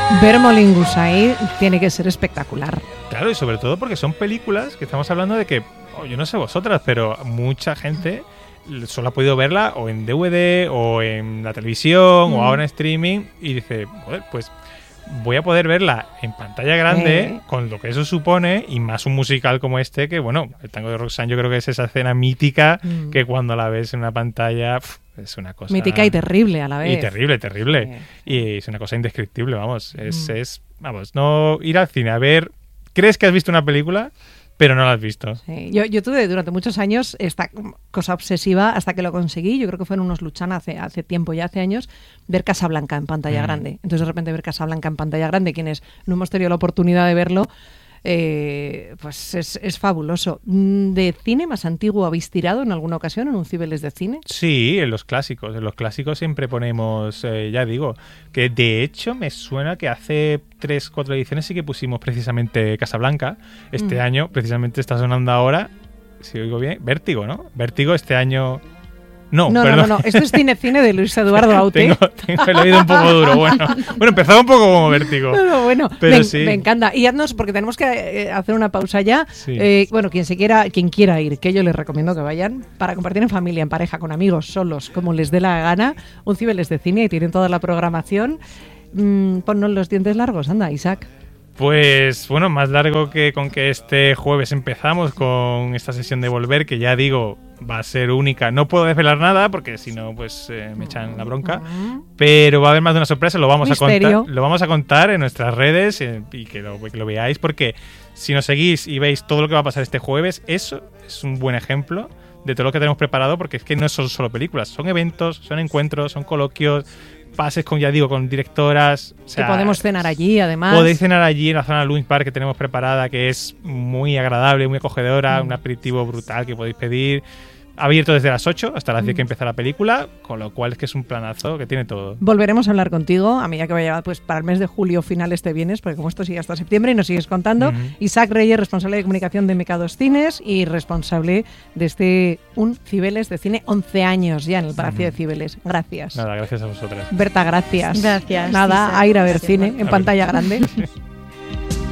Ver Moulin ahí tiene que ser espectacular. Claro, y sobre todo porque son películas que estamos hablando de que, yo no sé vosotras, pero mucha gente solo ha podido verla o en DVD o en la televisión o ahora en streaming y dice, joder, pues voy a poder verla en pantalla grande con lo que eso supone y más un musical como este que, bueno, el Tango de Roxanne yo creo que es esa escena mítica que cuando la ves en una pantalla es una cosa... Mítica y terrible a la vez. Y terrible. Y es una cosa indescriptible, vamos. Vamos, no ir al cine a ver... ¿Crees que has visto una película? Pero no la has visto. Sí. Yo tuve durante muchos años esta cosa obsesiva hasta que lo conseguí. Yo creo que fue en unos Luchana hace tiempo, ya hace años, ver Casablanca en pantalla grande. Entonces de repente ver Casablanca en pantalla grande, quienes no hemos tenido la oportunidad de verlo, pues es fabuloso. ¿De cine más antiguo habéis tirado en alguna ocasión en un Cibeles de cine? Sí, en los clásicos. En los clásicos siempre ponemos, ya digo, que de hecho me suena que hace 3-4 ediciones sí que pusimos precisamente Casablanca. Este año precisamente está sonando ahora, si oigo bien, Vértigo, ¿no? Vértigo este año... No. Esto es Cine de Luis Eduardo Aute. Tengo el oído un poco duro. Bueno, empezaba un poco como Vértigo. Pero sí. Me encanta. Y haznos, porque tenemos que hacer una pausa ya. Sí. Quien quiera ir, que yo les recomiendo que vayan para compartir en familia, en pareja, con amigos, solos, como les dé la gana, un Cibeles de cine y tienen toda la programación. Ponnos los dientes largos, anda, Isaac. Pues bueno, más largo que con que este jueves empezamos con esta sesión de Volver, que ya digo, va a ser única. No puedo desvelar nada porque si no, pues me echan la bronca. Pero va a haber más de una sorpresa, lo vamos a contar en nuestras redes y que lo veáis, porque si nos seguís y veis todo lo que va a pasar este jueves, eso es un buen ejemplo de todo lo que tenemos preparado, porque es que no son solo películas, son eventos, son encuentros, son coloquios, pases con directoras. O sea, que podemos cenar allí, además. Podéis cenar allí en la zona Lunch Bar que tenemos preparada, que es muy agradable, muy acogedora, un aperitivo brutal que podéis pedir. Abierto desde las 8 hasta las 10 que empieza la película, con lo cual es que es un planazo que tiene todo. Volveremos a hablar contigo a medida que vaya pues para el mes de julio finales te vienes, porque como esto sigue hasta septiembre y nos sigues contando. Isaac Reyes, responsable de comunicación de Mecados Cines y responsable de un Cibeles de cine, 11 años ya en el Palacio de Cibeles. Gracias. Nada, gracias a vosotras. Berta, gracias. Gracias. Nada, Isaac, a ir a ver gracias, cine en pantalla grande.